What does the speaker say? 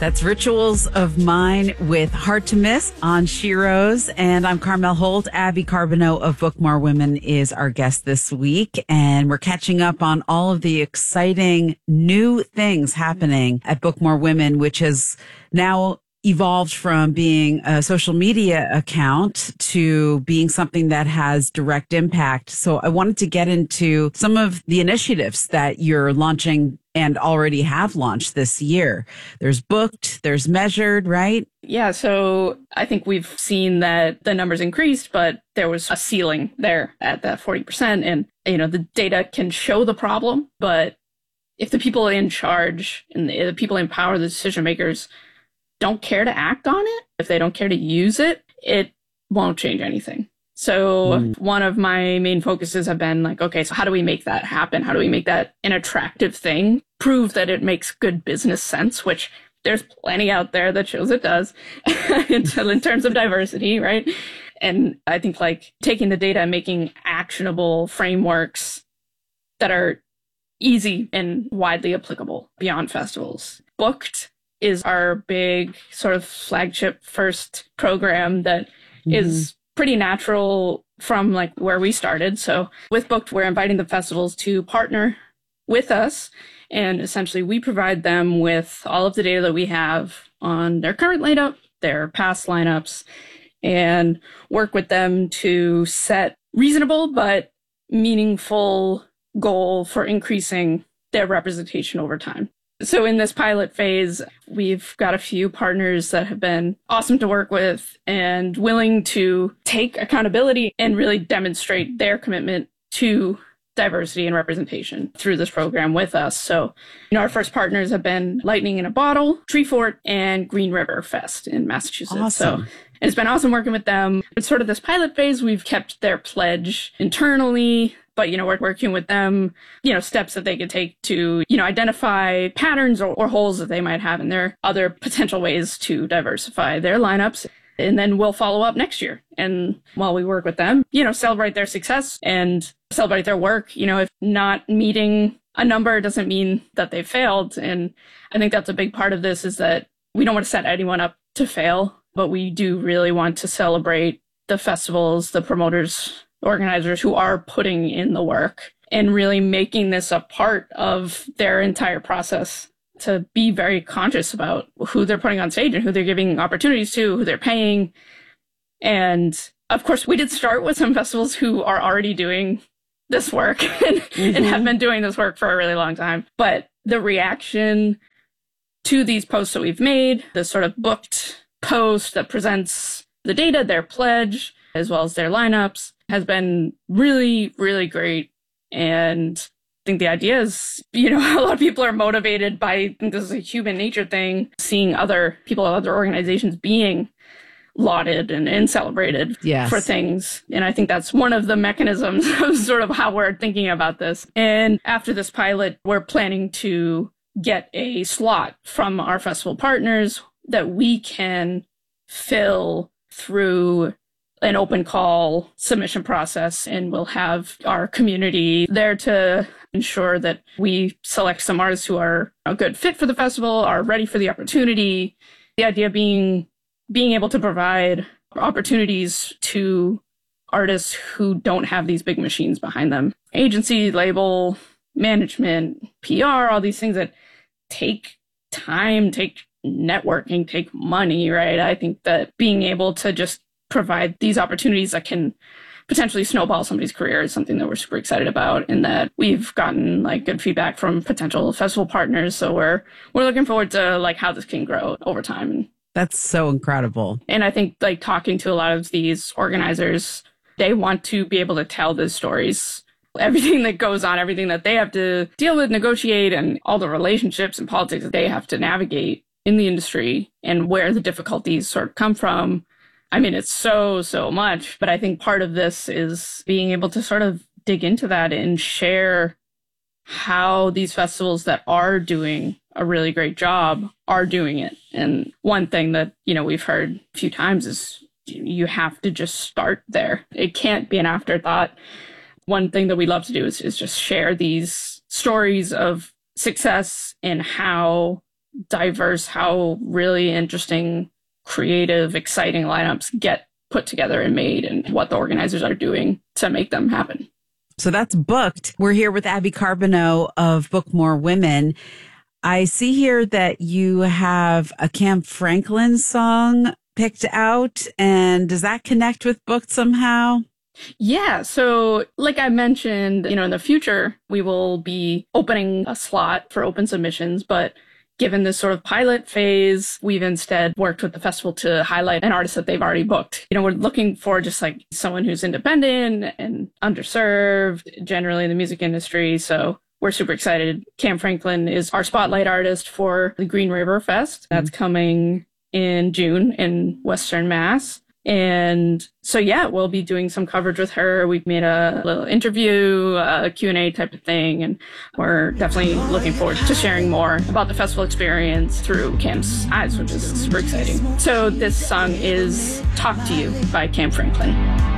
That's Rituals of Mine with Hard to Miss on Sheroes. And I'm Carmel Holt. Abby Carbonneau of Book More Women is our guest this week. And we're catching up on all of the exciting new things happening at Book More Women, which has now evolved from being a social media account to being something that has direct impact. So I wanted to get into some of the initiatives that you're launching and already have launched this year. There's Booked, there's Measured, right? Yeah, so I think we've seen that the numbers increased, but there was a ceiling there at that 40%. And, the data can show the problem, but if the people in charge and the people in power, the decision makers, don't care to act on it, if they don't care to use it, it won't change anything. So one of my main focuses have been like, okay, so how do we make that happen? How do we make that an attractive thing? Prove that it makes good business sense, which there's plenty out there that shows it does in terms of diversity, right? And I think like taking the data and making actionable frameworks that are easy and widely applicable beyond festivals. Booked is our big sort of flagship first program that is pretty natural from like where we started. So with Booked, we're inviting the festivals to partner with us. And essentially we provide them with all of the data that we have on their current lineup, their past lineups, and work with them to set reasonable but meaningful goal for increasing their representation over time. So in this pilot phase, we've got a few partners that have been awesome to work with and willing to take accountability and really demonstrate their commitment to diversity and representation through this program with us. So, our first partners have been Lightning in a Bottle, Treefort, and Green River Fest in Massachusetts. Awesome. So it's been awesome working with them. It's sort of this pilot phase. We've kept their pledge internally, but, we're working with them, steps that they could take to, identify patterns or holes that they might have in their other potential ways to diversify their lineups. And then we'll follow up next year. And while we work with them, celebrate their success and celebrate their work. If not meeting a number doesn't mean that they failed. And I think that's a big part of this is that we don't want to set anyone up to fail, but we do really want to celebrate the festivals, the promoters, organizers who are putting in the work and really making this a part of their entire process, to be very conscious about who they're putting on stage and who they're giving opportunities to, who they're paying. And of course, we did start with some festivals who are already doing this work and have been doing this work for a really long time. But the reaction to these posts that we've made, this sort of Booked post that presents the data, their pledge, as well as their lineups, has been really, really great. And I think the idea is, a lot of people are motivated by, I think this is a human nature thing, seeing other people, other organizations being lauded and celebrated for things. And I think that's one of the mechanisms of sort of how we're thinking about this. And after this pilot, we're planning to get a slot from our festival partners that we can fill through an open call submission process, and we'll have our community there to ensure that we select some artists who are a good fit for the festival, are ready for the opportunity. The idea being able to provide opportunities to artists who don't have these big machines behind them. Agency, label, management, PR, all these things that take time, take networking, take money, right? I think that being able to just provide these opportunities that can potentially snowball somebody's career is something that we're super excited about, and that we've gotten like good feedback from potential festival partners. So we're looking forward to like how this can grow over time. That's so incredible. And I think like talking to a lot of these organizers, they want to be able to tell those stories, everything that goes on, everything that they have to deal with, negotiate, and all the relationships and politics that they have to navigate in the industry, and where the difficulties sort of come from. I mean, it's so much, but I think part of this is being able to sort of dig into that and share how these festivals that are doing a really great job are doing it. And one thing that, we've heard a few times is you have to just start there. It can't be an afterthought. One thing that we love to do is just share these stories of success and how diverse how really interesting, creative, exciting lineups get put together and made, and what the organizers are doing to make them happen. So that's booked. We're here with Abby Carbonneau of Book More Women. I see here that you have a Cam Franklin song picked out. And does that connect with Booked somehow? Yeah. So like I mentioned, in the future, we will be opening a slot for open submissions. But given this sort of pilot phase, we've instead worked with the festival to highlight an artist that they've already booked. We're looking for just like someone who's independent and underserved generally in the music industry. So we're super excited. Cam Franklin is our spotlight artist for the Green River Fest. That's coming in June in Western Mass. And so, yeah, we'll be doing some coverage with her. We've made a little interview, a Q&A type of thing. And we're definitely looking forward to sharing more about the festival experience through Cam's eyes, which is super exciting. So this song is Talk to You by Cam Franklin.